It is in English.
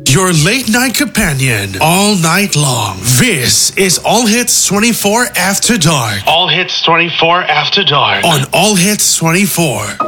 Your late night companion all night long. This is All Hits 24 After Dark. All Hits 24 After Dark. On All Hits 24.